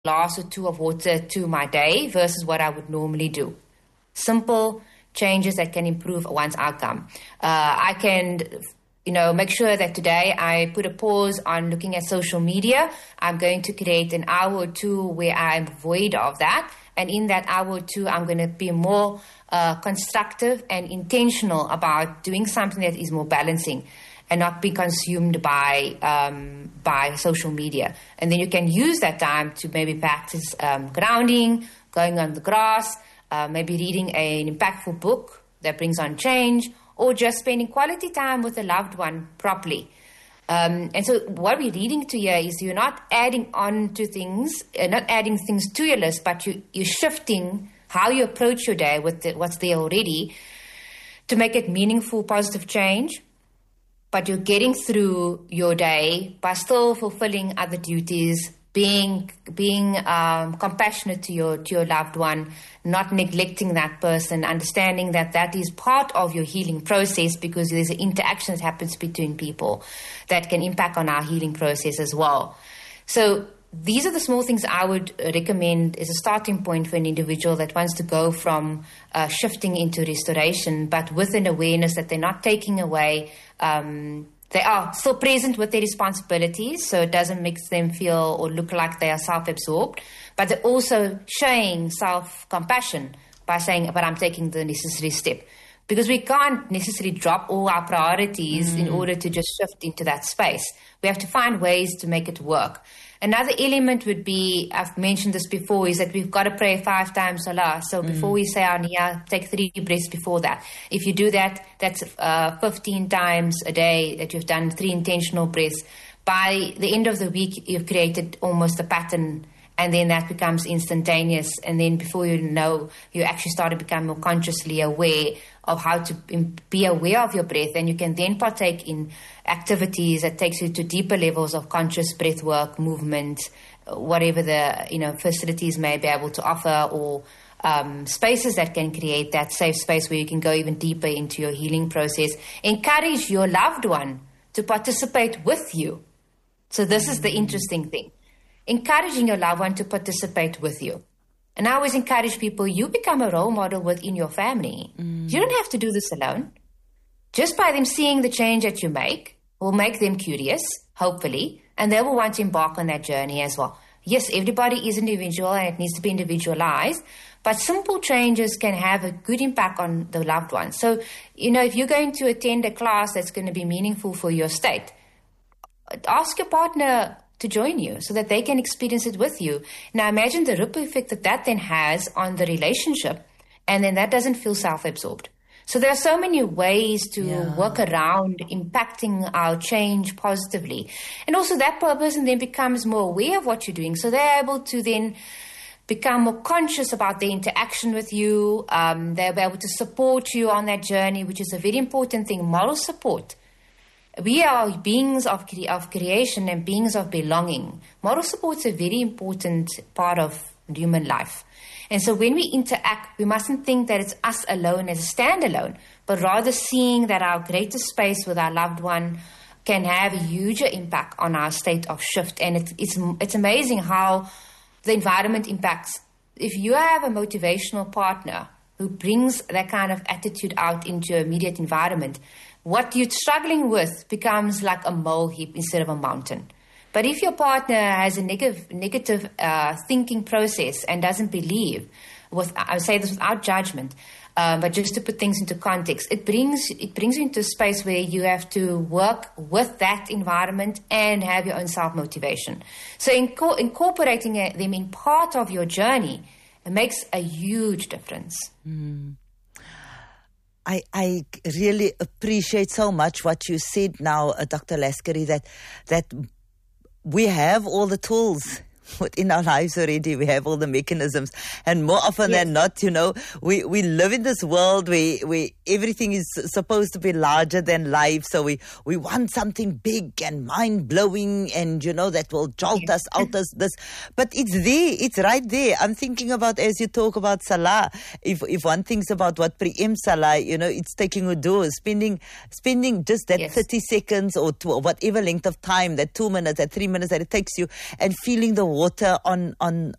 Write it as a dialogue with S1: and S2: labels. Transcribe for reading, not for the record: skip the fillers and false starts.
S1: glass or two of water to my day versus what I would normally do. Simple changes that can improve one's outcome. I can, make sure that today I put a pause on looking at social media. I'm going to create an hour or two where I'm void of that. And in that hour or two, I'm going to be more constructive and intentional about doing something that is more balancing and not be consumed by social media. And then you can use that time to maybe practice grounding, going on the grass, maybe reading an impactful book that brings on change, or just spending quality time with a loved one properly. And so what we're leading to here is you're not adding on to things, not adding things to your list, but you're shifting how you approach your day with what's there already to make it meaningful, positive change. But you're getting through your day by still fulfilling other duties, being compassionate to your loved one, not neglecting that person, understanding that is part of your healing process, because there's an interaction that happens between people that can impact on our healing process as well. So these are the small things I would recommend as a starting point for an individual that wants to go from shifting into restoration, but with an awareness that they're not taking away. They are still present with their responsibilities, so it doesn't make them feel or look like they are self-absorbed, but they're also showing self-compassion by saying, but I'm taking the necessary step. Because we can't necessarily drop all our priorities in order to just shift into that space. We have to find ways to make it work. Another element would be, I've mentioned this before, is that we've got to pray 5 times Salah. So before we say our Niyah, take 3 breaths before that. If you do that, that's 15 times a day that you've done 3 intentional breaths. By the end of the week, you've created almost a pattern, and then that becomes instantaneous. And then before you know, you actually start to become more consciously aware of how to be aware of your breath, and you can then partake in activities that takes you to deeper levels of conscious breath work, movement, whatever the facilities may be able to offer, or spaces that can create that safe space where you can go even deeper into your healing process. Encourage your loved one to participate with you. So this is the interesting thing. Encouraging your loved one to participate with you. And I always encourage people, you become a role model within your family. You don't have to do this alone. Just by them seeing the change that you make will make them curious, hopefully, and they will want to embark on that journey as well. Yes, everybody is individual and it needs to be individualized, but simple changes can have a good impact on the loved one. So, if you're going to attend a class that's going to be meaningful for your state, ask your partner to join you so that they can experience it with you. Now imagine the ripple effect that then has on the relationship, and then that doesn't feel self-absorbed. So there are so many ways to work around impacting our change positively. And also that person then becomes more aware of what you're doing. So they're able to then become more conscious about their interaction with you. They'll be able to support you on that journey, which is a very important thing, moral support. We are beings of creation and beings of belonging. Moral support is a very important part of human life. And so when we interact, we mustn't think that it's us alone as a standalone, but rather seeing that our greater space with our loved one can have a huger impact on our state of shift. And it's amazing how the environment impacts. If you have a motivational partner who brings that kind of attitude out into your immediate environment, what you're struggling with becomes like a moleheap instead of a mountain. But if your partner has a negative thinking process and doesn't believe, I say this without judgment, but just to put things into context, it brings you into a space where you have to work with that environment and have your own self-motivation. So incorporating them in part of your journey, it makes a huge difference.
S2: I really appreciate so much what you said now, Dr. Laskery, that we have all the tools within our lives already. We have all the mechanisms, and more often than not, we live in this world where everything is supposed to be larger than life. So we want something big and mind blowing, and that will jolt us out as this. But it's there, it's right there. I'm thinking about, as you talk about Salah, if one thinks about what preempts Salah, it's taking wudu, spending just that 30 seconds or whatever length of time, that 2 minutes, that 3 minutes that it takes you, and feeling the water on